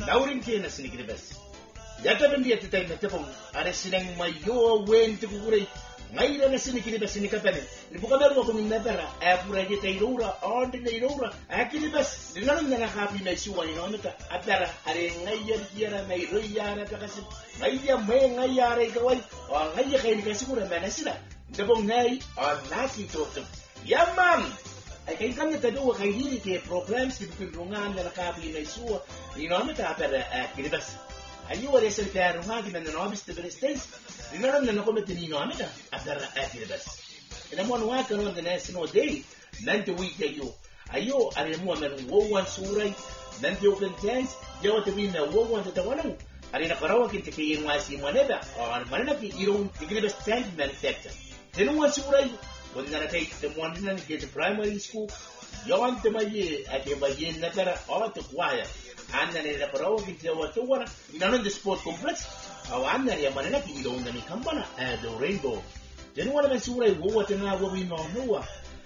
naurin kena sinikiri bas yata bendia tetai metepong ada sinang mayo wen tukure ngaira na sinikiri bas sinikapane ni bukaberu ko minna pera apura je tairura onde neirura akiri bas dinan na kapi na siwa ni onta apara are ngayar kiara mai royara takasi ngaya me ngayara kawai o ngaya kai ni kasikura manasira debong nai on nasi toto yamam ay kay kanya tado kay hili ke programs di pinrungan na kapi na siwa ni onta apara akiri bas ayu wala sa kaya runga ginan na obis de resistance dinan na komete ni onta apara akiri bas ina mo nuwa karon de na sino day nanti week ayo ayo are mo men wowan surai nanti open chance jawa te wina wowan te tawanu are na karawa kinte ke yin wasi moneda or manana ki irong tigre best tank manufacture tenu wan surai wonna na kai te mo nan ke te primary school yawan te maye ate maye na tara o te kwaya anna ne na karawa kinte wa to wana nanon the sport complex aw anna ya manana ki irong na ni kambana the rainbow tenu wana men surai wowa te na wo wina noa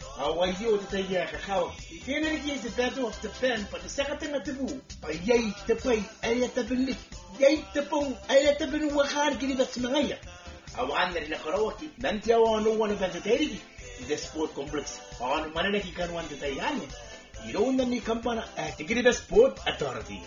awayo te ya kakao tiene que se tato of the pen but the second thing to do pa yai te pai ay te bili yai te pong ay te bili wa khar kini bas mangaya awan na karawaki nanti awan no one event te the sport complex on manana ki kan wan te tayani iro na ni kampana te kini the sport authority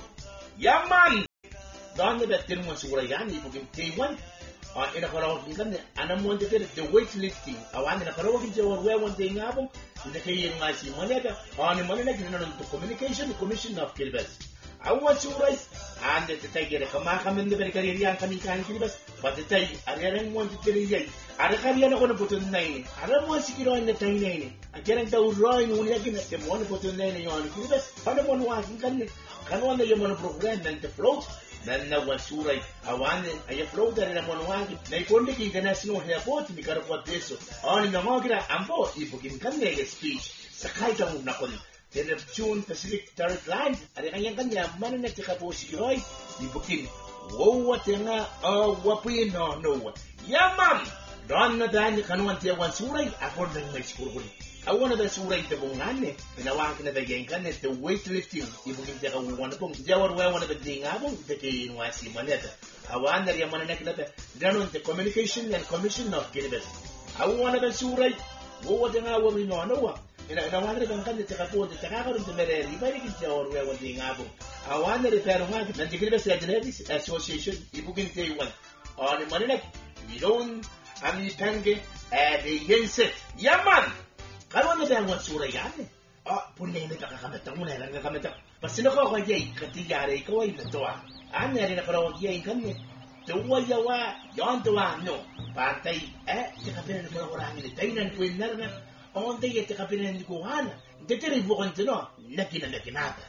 yaman dan the betin mo sura yani bugin T1 ina karawaki kan anam mo te the weightlifting awan na karawaki je wa wan te ngabong in the Kenyan Masi Moneta on the Moneta to Communication Commission of Kiribati. I want to rise and the Tiger Kamakam in the Berkarian coming Kiribati, but the Tay, I didn't want to tell you. I don't want to put on 9. I don't want to secure in the Tiny. I can't tell Roy when you can them one put on 9 on Kiribati. I don't want to ask you can one the Yamana program and the float. Then no one to write. I want it. I float that I'm on one. They couldn't take international airport because of what this. On in the market, I'm for if you can make a speech. Sakaita Nakon. The Neptune Pacific Turret Line. And I can get money next to Kaposhi. You book in. Whoa, what in what we know. No. Yeah, ma'am. Don't know that you can't want to one surai. I want to make school. I want to surai the bongane. And I want to the yankan the weightlifting. If we can take a one of them. Jawar one of the thing I won't take in Wasi Maneta. I want that Yamanaka done on the Communication and Commission of Kiribati. I want to surai. What in our we know. And I want to come to take a photo to Takar to Mary, if I can tell where one thing I want to repair one and the Kiribati Association. If we can take one on the money, we don't. Ami Pange at the Yenset. Yaman! I want to tell what Surayane. Punay na kakakamata mo na lang kakamata. Pasino ko kaya katiyari ko ay natoa. Ano rin na karawag yan kanya. Tuwa yawa, yon tuwa no. Partay, tikapinan mo na kurangin ito. Tayo na puwin na rin. Onde ya tikapinan ni kuhana. Detiribo ko nito no. Nakinata.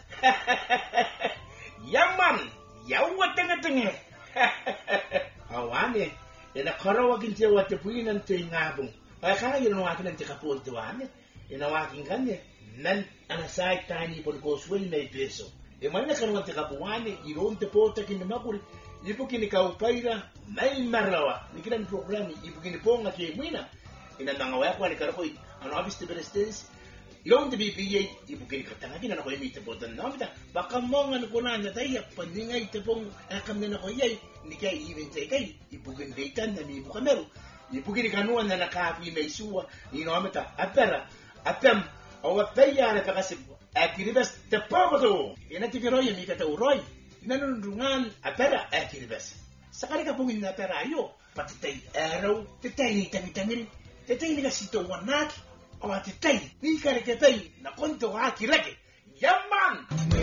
Yaman! Yawa tanga-tanga. Awane. Ina karawagin siya wate puwinan ito yung ngabong. Kaya kaya yun ang akin ang tikapon ito ane. Inawakin kanya. Nan ang asay tani pon ko sway may peso. Man na kanuan tikapuwane. Iron te po takin na makuri. Ipo kinikaupaira. May marawa. Nikilang programi. Ipo kinipong na kiyemwina. Inanangawaya ko ni karakoy. Ano abis te berestes. Iron te BPA. Ipo kinikatangagin. Ano ko yung mita po tan namita. Baka mong ano ko na nataya. Pandingay te pong akam na ko yay. Ni kay even say kay ibugin daytan na ni bukamero ibugin kanuan na nakapi may suwa ni nometa apera atem o apaya na kasi akiribas te pamoto ina tigiroy mi kata uroy nanunungan apera akiribas sakali ka pungin na apera ayo patitay araw titay ni tamitangin titay ni kasito wanak o titay ni karekatay na konto akirake yaman